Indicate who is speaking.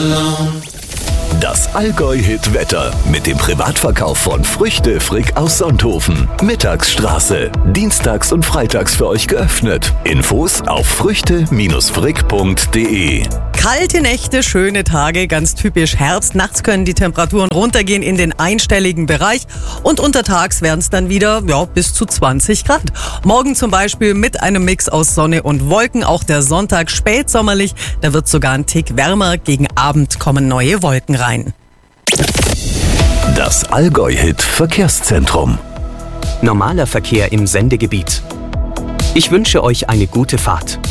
Speaker 1: Das Allgäu-Hit-Wetter mit dem Privatverkauf von Früchte Frick aus Sonthofen. Mittagsstraße. Dienstags und freitags für euch geöffnet. Infos auf früchte-frick.de.
Speaker 2: Kalte Nächte, schöne Tage, ganz typisch Herbst. Nachts können die Temperaturen runtergehen in den einstelligen Bereich und untertags werden es dann wieder bis zu 20 Grad. Morgen zum Beispiel mit einem Mix aus Sonne und Wolken. Auch der Sonntag spätsommerlich, da wird sogar ein Tick wärmer. Gegen Abend kommen neue Wolken rein.
Speaker 1: Das Allgäu-Hit Verkehrszentrum.
Speaker 3: Normaler Verkehr im Sendegebiet. Ich wünsche euch eine gute Fahrt.